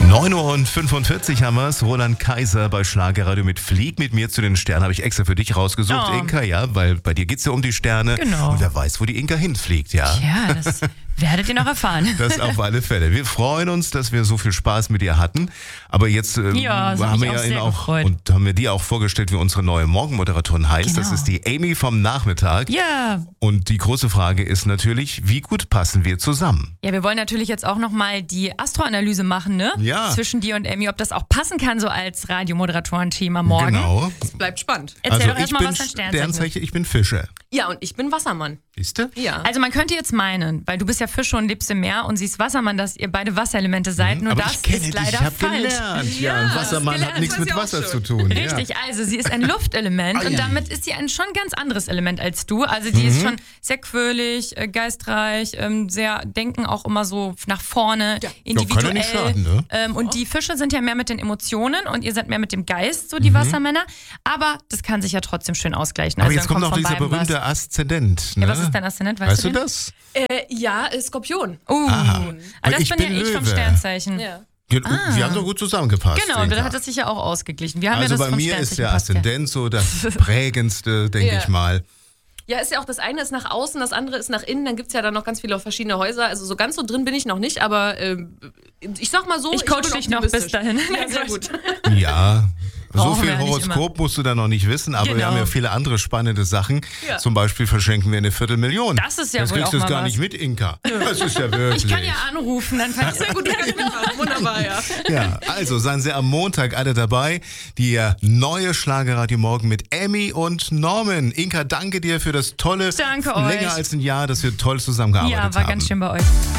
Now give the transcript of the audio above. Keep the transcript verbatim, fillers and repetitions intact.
neun Uhr fünfundvierzig haben wir es. Roland Kaiser bei Schlagerradio mit Flieg mit mir zu den Sternen. Habe ich extra für dich rausgesucht, Oh. Inka, ja, weil bei dir geht es ja um die Sterne. Genau. Und wer weiß, wo die Inka hinfliegt, ja. Ja, das werdet ihr noch erfahren. Das auf alle Fälle. Wir freuen uns, dass wir so viel Spaß mit dir hatten. Aber jetzt äh, Ja, das hat haben mich wir auch ja ihn sehr auch gefreut. und haben wir dir auch vorgestellt, wie unsere neue Morgenmoderatorin heißt. Genau. Das ist die Amy vom Nachmittag. Ja. Und die große Frage ist natürlich, wie gut passen wir zusammen? Ja, wir wollen natürlich jetzt auch nochmal die Astroanalyse machen, ne? Ja. Zwischen dir und Amy, ob das auch passen kann, so als Radiomoderatoren-Thema morgen. Genau. Es bleibt spannend. Erzähl Also doch ich erstmal, bin was dein Sternzeichen ist. Sternzeichen, ich bin Fische. Ja, und ich bin Wassermann. Siehst du? Ja. Also man könnte jetzt meinen, weil du bist ja Fische und lebst im Meer und sie ist Wassermann, dass ihr beide Wasserelemente seid, nur Aber das ich kenne ist dich, leider ich habe falsch. gelernt. Ja, Ja, ein das Wassermann gelernt, hat nichts weiß mit ich auch Wasser schon. zu tun. Richtig, also sie ist ein Luftelement Ai, und ai. damit ist sie ein schon ganz anderes Element als du. Also die Mhm. ist schon sehr quirlig, äh, geistreich, ähm, sehr denken auch immer so nach vorne, Ja. individuell. Ja, kann ja nicht schaden, ne? ähm, und die Fische sind ja mehr mit den Emotionen und ihr seid mehr mit dem Geist, so Mhm. die Wassermänner. Aber das kann sich ja trotzdem schön ausgleichen. Aber also jetzt dann kommt noch von dieser beiden was. berühmte Aszendent. Ne? Ja, was ist dein Aszendent? Weißt, Weißt du den? das? Äh, ja, äh, Skorpion. Uh, Aha. ah, Weil das ich bin, bin ja ich vom Löwe. Sternzeichen. Ja. Ja, Wir haben doch gut zusammengepasst. Genau, da Inka. hat es sich ja auch ausgeglichen. Wir haben Also ja das bei vom mir ist Sternzeichen der passt ja. Aszendent so das prägendste, denke Ja. ich mal. Ja, ist ja auch, das eine ist nach außen, das andere ist nach innen, dann gibt es ja dann noch ganz viele verschiedene Häuser. Also so ganz so drin bin ich noch nicht, aber ähm, ich sag mal so, Ich coach bin dich noch bis optimistisch. dahin. Ja, sehr gut. Ja, so Brauchen viel wir ja nicht Horoskop musst du da noch nicht wissen, aber wir Genau. haben ja viele andere spannende Sachen. Ja. Zum Beispiel verschenken wir eine Viertelmillion. Das ist ja Jetzt wohl kriegst du auch es mal gar was. nicht mit, Inka. Das ist ja wirklich. Ich kann ja anrufen, dann kann ich Sehr gut, ja, genau. Wunderbar, ja. Ja, also seien Sie am Montag alle dabei. Die äh, neue Schlagerradio morgen mit Emmy und Norman. Inka, danke dir für das tolle, Danke länger euch. als ein Jahr, dass wir toll zusammengearbeitet Ja, haben. war ganz schön bei euch.